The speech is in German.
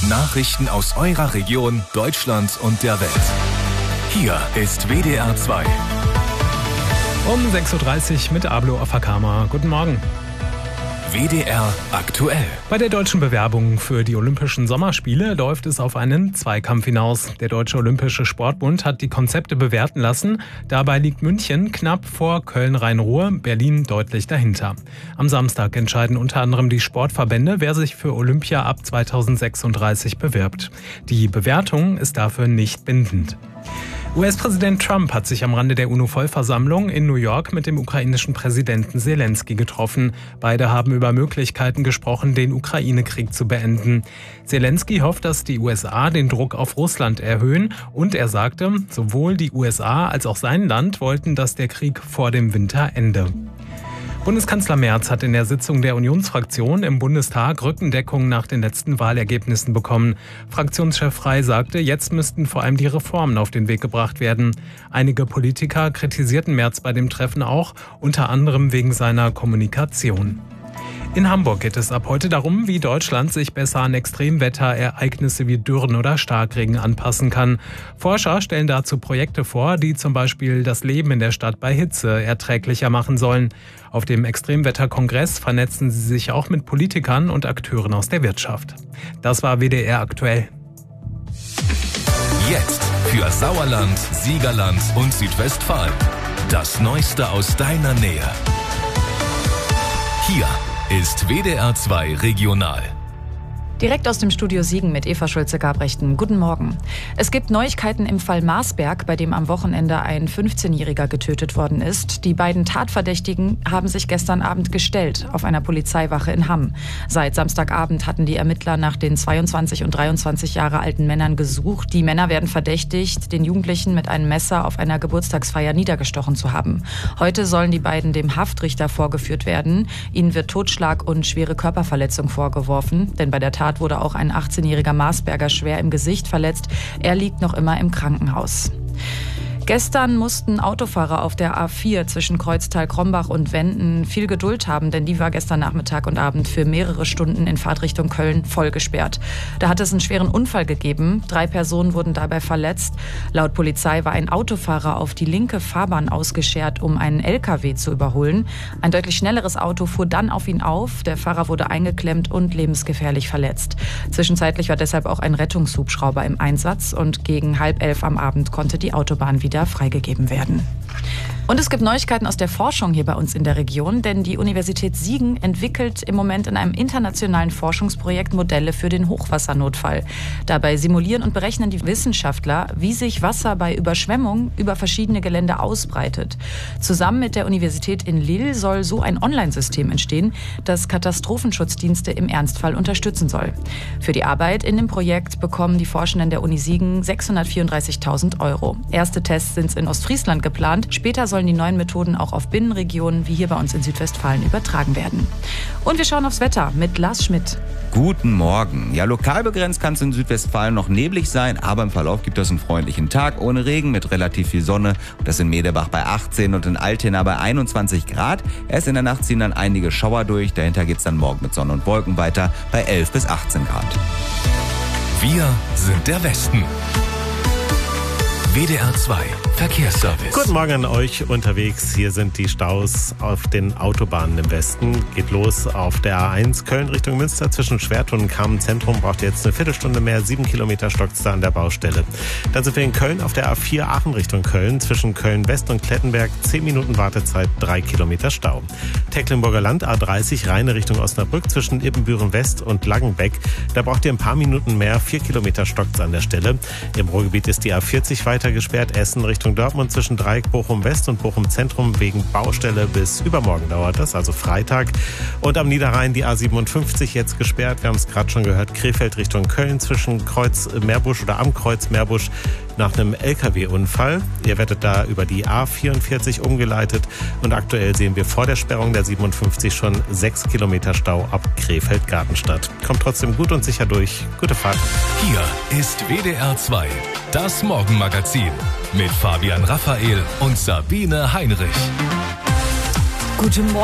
Nachrichten aus eurer Region, Deutschland und der Welt. Hier ist WDR 2. Um 6.30 Uhr mit Ablo Afakama. Guten Morgen. WDR aktuell. Bei der deutschen Bewerbung für die Olympischen Sommerspiele läuft es auf einen Zweikampf hinaus. Der Deutsche Olympische Sportbund hat die Konzepte bewerten lassen. Dabei liegt München knapp vor Köln-Rhein-Ruhr, Berlin deutlich dahinter. Am Samstag entscheiden unter anderem die Sportverbände, wer sich für Olympia ab 2036 bewirbt. Die Bewertung ist dafür nicht bindend. US-Präsident Trump hat sich am Rande der UNO-Vollversammlung in New York mit dem ukrainischen Präsidenten Zelensky getroffen. Beide haben über Möglichkeiten gesprochen, den Ukraine-Krieg zu beenden. Zelensky hofft, dass die USA den Druck auf Russland erhöhen und er sagte, sowohl die USA als auch sein Land wollten, dass der Krieg vor dem Winter ende. Bundeskanzler Merz hat in der Sitzung der Unionsfraktion im Bundestag Rückendeckung nach den letzten Wahlergebnissen bekommen. Fraktionschef Frey sagte, jetzt müssten vor allem die Reformen auf den Weg gebracht werden. Einige Politiker kritisierten Merz bei dem Treffen auch, unter anderem wegen seiner Kommunikation. In Hamburg geht es ab heute darum, wie Deutschland sich besser an Extremwetterereignisse wie Dürren oder Starkregen anpassen kann. Forscher stellen dazu Projekte vor, die zum Beispiel das Leben in der Stadt bei Hitze erträglicher machen sollen. Auf dem Extremwetterkongress vernetzen sie sich auch mit Politikern und Akteuren aus der Wirtschaft. Das war WDR aktuell. Jetzt für Sauerland, Siegerland und Südwestfalen. Das Neueste aus deiner Nähe. Hier ist WDR 2 Regional. Direkt aus dem Studio Siegen mit Eva Schulze-Gabrechten. Guten Morgen. Es gibt Neuigkeiten im Fall Marsberg, bei dem am Wochenende ein 15-Jähriger getötet worden ist. Die beiden Tatverdächtigen haben sich gestern Abend gestellt auf einer Polizeiwache in Hamm. Seit Samstagabend hatten die Ermittler nach den 22 und 23 Jahre alten Männern gesucht. Die Männer werden verdächtigt, den Jugendlichen mit einem Messer auf einer Geburtstagsfeier niedergestochen zu haben. Heute sollen die beiden dem Haftrichter vorgeführt werden. Ihnen wird Totschlag und schwere Körperverletzung vorgeworfen, denn bei der Tat wurde auch ein 18-jähriger Marsberger schwer im Gesicht verletzt. Er liegt noch immer im Krankenhaus. Gestern mussten Autofahrer auf der A4 zwischen Kreuztal, Krombach und Wenden viel Geduld haben, denn die war gestern Nachmittag und Abend für mehrere Stunden in Fahrtrichtung Köln voll gesperrt. Da hat es einen schweren Unfall gegeben. 3 Personen wurden dabei verletzt. Laut Polizei war ein Autofahrer auf die linke Fahrbahn ausgeschert, um einen LKW zu überholen. Ein deutlich schnelleres Auto fuhr dann auf ihn auf. Der Fahrer wurde eingeklemmt und lebensgefährlich verletzt. Zwischenzeitlich war deshalb auch ein Rettungshubschrauber im Einsatz und gegen 10:30 am Abend konnte die Autobahn wieder freigegeben werden. Und es gibt Neuigkeiten aus der Forschung hier bei uns in der Region, denn die Universität Siegen entwickelt im Moment in einem internationalen Forschungsprojekt Modelle für den Hochwassernotfall. Dabei simulieren und berechnen die Wissenschaftler, wie sich Wasser bei Überschwemmung über verschiedene Gelände ausbreitet. Zusammen mit der Universität in Lille soll so ein Online-System entstehen, das Katastrophenschutzdienste im Ernstfall unterstützen soll. Für die Arbeit in dem Projekt bekommen die Forschenden der Uni Siegen 634.000 €. Erste Tests sind in Ostfriesland geplant. Später sollen die neuen Methoden auch auf Binnenregionen wie hier bei uns in Südwestfalen übertragen werden. Und wir schauen aufs Wetter mit Lars Schmidt. Guten Morgen. Ja, lokal begrenzt kann es in Südwestfalen noch neblig sein, aber im Verlauf gibt es einen freundlichen Tag ohne Regen mit relativ viel Sonne. Das in Medebach bei 18 und in Altena bei 21 Grad. Erst in der Nacht ziehen dann einige Schauer durch. Dahinter geht es dann morgen mit Sonne und Wolken weiter bei 11 bis 18 Grad. Wir sind der Westen. WDR 2 Verkehrsservice. Guten Morgen an euch unterwegs. Hier sind die Staus auf den Autobahnen im Westen. Geht los auf der A1 Köln Richtung Münster zwischen Schwertun und Kamen-Zentrum. Braucht ihr jetzt eine Viertelstunde mehr. 7 Kilometer stockt's da an der Baustelle. Dann sind wir in Köln auf der A4 Aachen Richtung Köln. Zwischen Köln-West und Klettenberg 10 Minuten Wartezeit, 3 Kilometer Stau. Tecklenburger Land A30 Rheine Richtung Osnabrück zwischen Ibbenbüren West und Langenbeck. Da braucht ihr ein paar Minuten mehr. 4 Kilometer stockt's an der Stelle. Im Ruhrgebiet ist die A40 weiter gesperrt. Essen Richtung Dortmund zwischen Dreieck Bochum West und Bochum Zentrum wegen Baustelle bis übermorgen dauert das, also Freitag. Und am Niederrhein die A57 jetzt gesperrt. Wir haben es gerade schon gehört. Krefeld Richtung Köln zwischen Kreuz Meerbusch oder am Kreuz Meerbusch nach einem LKW-Unfall. Ihr werdet da über die A44 umgeleitet und aktuell sehen wir vor der Sperrung der 57 schon 6 Kilometer Stau ab Krefeld-Gartenstadt. Kommt trotzdem gut und sicher durch. Gute Fahrt. Hier ist WDR 2, das Morgenmagazin mit Fabian Raphael und Sabine Heinrich. Guten Morgen.